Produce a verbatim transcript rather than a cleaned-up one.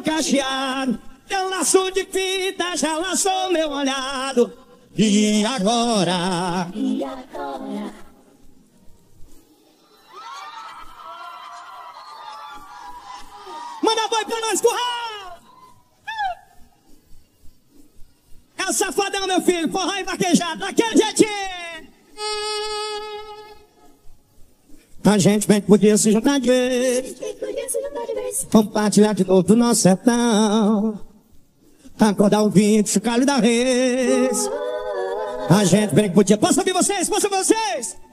cacheado. Teu laço de fita já laçou meu olhado. E agora? E agora? Manda boi pra nós, curral! É o safadão, meu filho, forró e vaquejado, daquele jeitinho! A gente bem que podia se juntar de vez, compartilhar de novo do nosso sertão, acordar o vinho, chocalho da reis. A gente bem que podia... Posso ouvir vocês? Posso ouvir vocês?